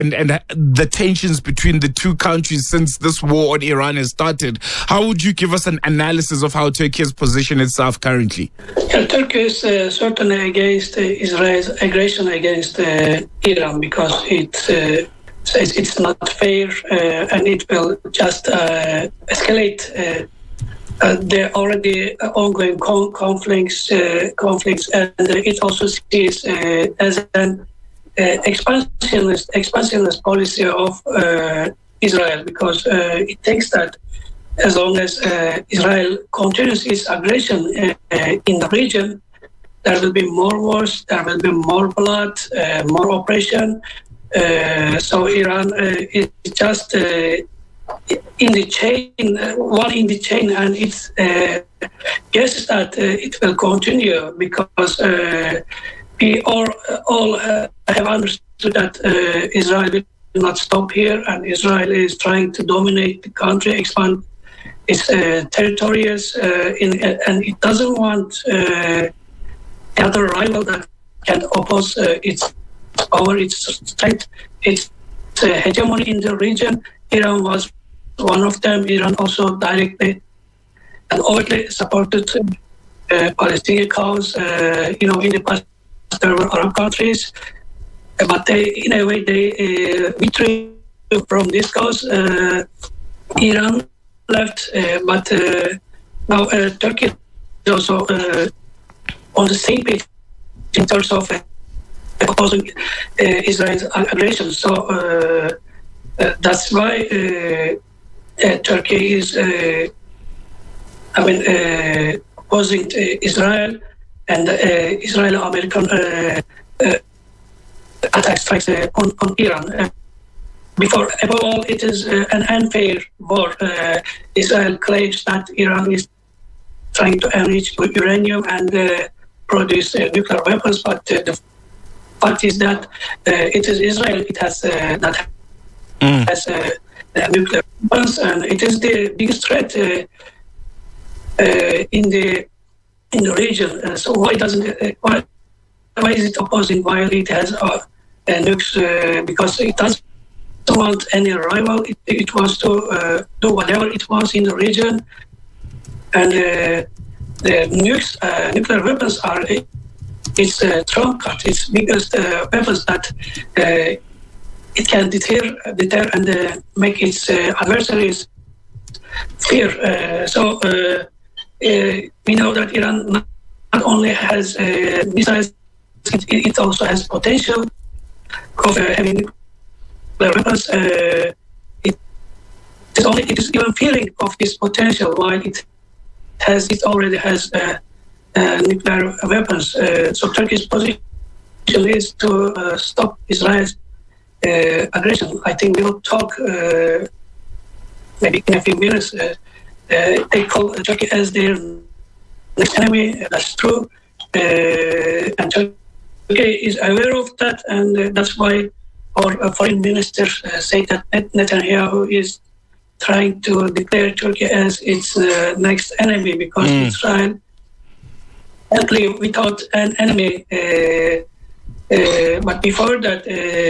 and the tensions between the two countries since this war on Iran has started. How would you give us an analysis of how Turkey has positioned itself currently? Yeah, Turkey is certainly against Israel's aggression against Iran because it says it's not fair and it will just escalate the already ongoing conflicts, and it also sees as an expansionist policy of Israel because it thinks that as long as Israel continues its aggression in the region, there will be more wars, there will be more blood, more oppression. So Iran is just in the chain, one in the chain, and it guesses that it will continue because we all have understood that Israel will not stop here, and Israel is trying to dominate the country, expand its territories, and it doesn't want other rival that can oppose its strength, its hegemony in the region. Iran was one of them. Iran also directly and overtly supported Palestinian cause. In the past there were Arab countries, but in a way they withdrew from this cause. Iran left, but now Turkey is also on the same page in terms of opposing Israel's aggression. So that's why Turkey is opposing Israel and Israeli-American attack strikes on Iran. Above all, it is an unfair war. Israel claims that Iran is trying to enrich uranium and produce nuclear weapons, but the fact is that it is Israel has nuclear weapons, and it is the biggest threat in the region. So why is it opposing while it has nukes? Because it doesn't want any rival. It wants to do whatever it wants in the region, and the nuclear weapons are its trump card, its biggest weapons that it can deter and make its adversaries fear. So we know that Iran not only has missiles, it also has potential of having nuclear weapons. It is even fearing of this potential while it already has nuclear weapons. So Turkey's position is to stop Israel's aggression. I think we will talk maybe in a few minutes. They call Turkey as their next enemy. That's true. And Turkey is aware of that, and that's why our foreign minister said that Netanyahu is trying to declare Turkey as its next enemy because Israel currently without an enemy. But before that,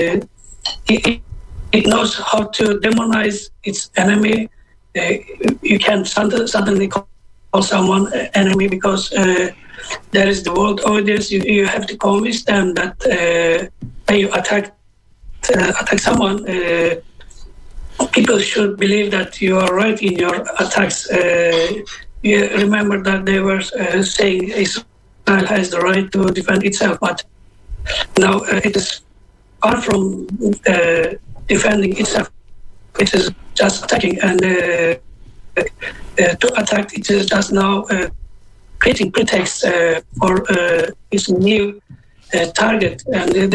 it knows how to demonize its enemy. You can suddenly call someone enemy because there is the world audience. You have to convince them that when you attack someone, people should believe that you are right in your attacks. You remember that they were saying Israel has the right to defend itself, but now it is far from defending itself. It is just attacking, and to attack, it is just now creating pretexts for its new target. And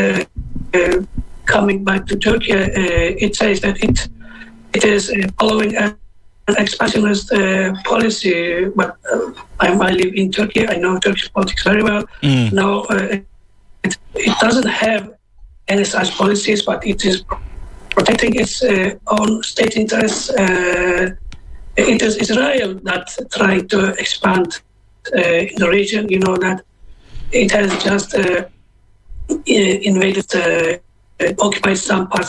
coming back to Turkey, it says that it is following an expansionist policy. But I live in Turkey. I know Turkish politics very well. Now, it doesn't have any such policies, but it is protecting its own state interests. It is Israel that's trying to expand in the region. You know that it has just invaded occupied some parts